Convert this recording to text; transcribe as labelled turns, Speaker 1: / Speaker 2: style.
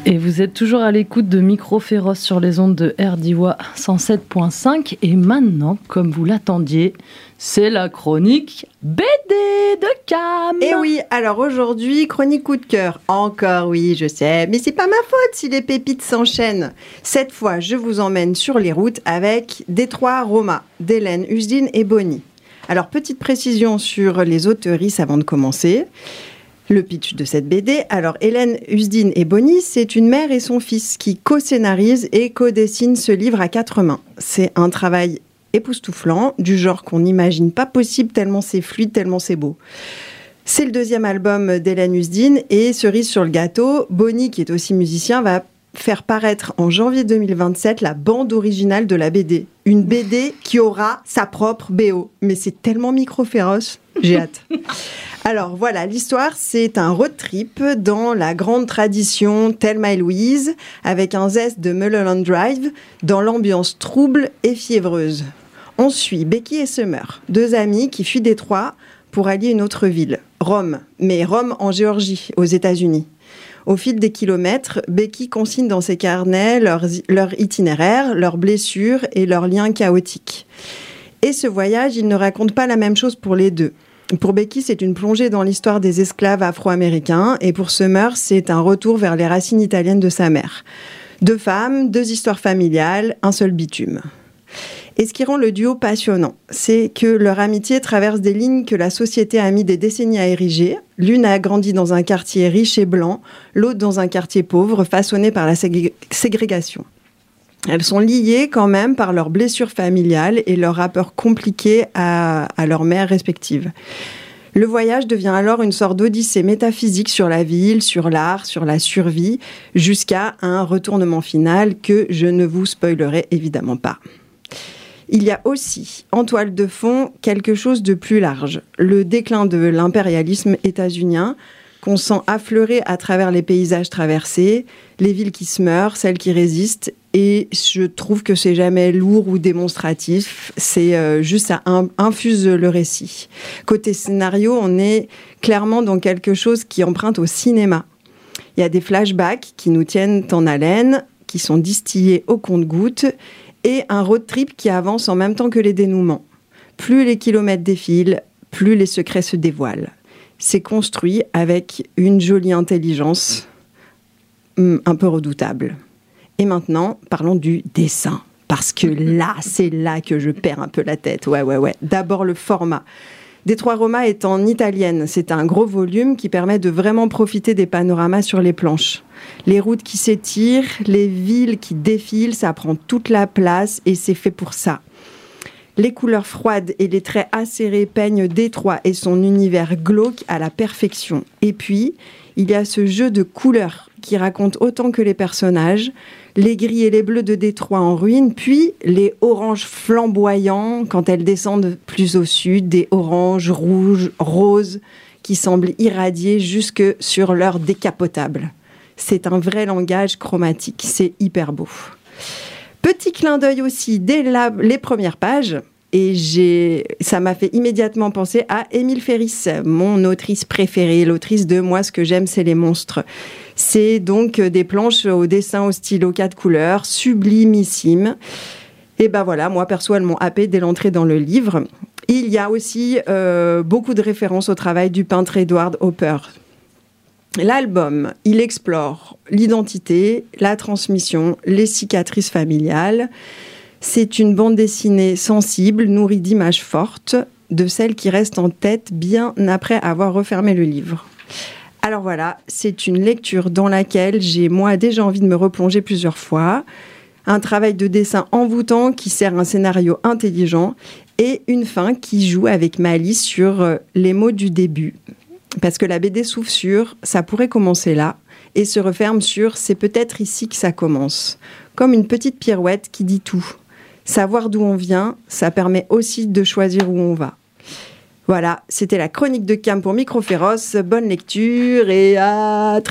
Speaker 1: Et vous êtes toujours à l'écoute de Micro Féroce sur les ondes de RDIWA 107.5. Et maintenant, comme vous l'attendiez, c'est la chronique BD de Cam.
Speaker 2: Et oui, alors aujourd'hui, chronique coup de cœur. Encore oui, je sais, mais c'est pas ma faute si les pépites s'enchaînent. Cette fois, je vous emmène sur les routes avec Détroit Roma d'Hélène Usdin et Bonny. Alors, petite précision sur les auteurices avant de commencer. Le pitch de cette BD. Alors, Hélène Usdin et Bonny, c'est une mère et son fils qui co-scénarisent et co-dessinent ce livre à 4 mains. C'est un travail époustouflant, du genre qu'on n'imagine pas possible tellement c'est fluide, tellement c'est beau. C'est le 2e album d'Hélène Usdin et cerise sur le gâteau, Bonny, qui est aussi musicien, va faire paraître en janvier 2027 la bande originale de la BD. Une BD qui aura sa propre BO. Mais c'est tellement micro-féroce, j'ai hâte. Alors voilà, l'histoire, c'est un road trip dans la grande tradition Thelma et Louise, avec un zeste de Mulholland Drive, dans l'ambiance trouble et fiévreuse. On suit Becky et Summer, 2 amis qui fuient Détroit pour allier une autre ville, Rome, mais Rome en Géorgie, aux États-Unis. Au fil des kilomètres, Becky consigne dans ses carnets leur itinéraire, leurs blessures et leurs liens chaotiques. Et ce voyage, il ne raconte pas la même chose pour les deux. Pour Becky, c'est une plongée dans l'histoire des esclaves afro-américains, et pour Summer, c'est un retour vers les racines italiennes de sa mère. 2 femmes, 2 histoires familiales, un seul bitume. Et ce qui rend le duo passionnant, c'est que leur amitié traverse des lignes que la société a mis des décennies à ériger. L'une a grandi dans un quartier riche et blanc, l'autre dans un quartier pauvre, façonné par la ségrégation. Elles sont liées quand même par leurs blessures familiales et leur rapport compliqué à leurs mères respectives. Le voyage devient alors une sorte d'odyssée métaphysique sur la ville, sur l'art, sur la survie, jusqu'à un retournement final que je ne vous spoilerai évidemment pas. Il y a aussi, en toile de fond, quelque chose de plus large. Le déclin de l'impérialisme états-unien, qu'on sent affleurer à travers les paysages traversés, les villes qui se meurent, celles qui résistent. Et je trouve que c'est jamais lourd ou démonstratif, c'est juste ça infuse le récit. Côté scénario, on est clairement dans quelque chose qui emprunte au cinéma. Il y a des flashbacks qui nous tiennent en haleine, qui sont distillés au compte-gouttes, et un road trip qui avance en même temps que les dénouements. Plus les kilomètres défilent, plus les secrets se dévoilent. C'est construit avec une jolie intelligence, un peu redoutable. Et maintenant, parlons du dessin. Parce que là, c'est là que je perds un peu la tête. Ouais. D'abord, le format. Détroit Roma est en italienne. C'est un gros volume qui permet de vraiment profiter des panoramas sur les planches. Les routes qui s'étirent, les villes qui défilent, ça prend toute la place et c'est fait pour ça. Les couleurs froides et les traits acérés peignent Détroit et son univers glauque à la perfection. Et puis, il y a ce jeu de couleurs qui raconte autant que les personnages, les gris et les bleus de Détroit en ruine, puis les oranges flamboyants quand elles descendent plus au sud, des oranges, rouges, roses qui semblent irradier jusque sur leur décapotable. C'est un vrai langage chromatique, c'est hyper beau. Petit clin d'œil aussi dès les premières pages, et ça m'a fait immédiatement penser à Émile Ferris, mon autrice préférée, l'autrice de Moi, ce que j'aime, c'est les monstres. C'est donc des planches au dessin au stylo 4 couleurs, sublimissimes. Et ben voilà, moi perso, elles m'ont happée dès l'entrée dans le livre. Il y a aussi beaucoup de références au travail du peintre Edward Hopper. L'album, il explore l'identité, la transmission, les cicatrices familiales. C'est une bande dessinée sensible, nourrie d'images fortes, de celles qui restent en tête bien après avoir refermé le livre. Alors voilà, c'est une lecture dans laquelle j'ai moi déjà envie de me replonger plusieurs fois. Un travail de dessin envoûtant qui sert un scénario intelligent et une fin qui joue avec malice sur les mots du début. Parce que la BD s'ouvre sur « ça pourrait commencer là » et se referme sur « c'est peut-être ici que ça commence ». Comme une petite pirouette qui dit tout. Savoir d'où on vient, ça permet aussi de choisir où on va. Voilà, c'était la chronique de Cam pour Micro Féroce. Bonne lecture et à très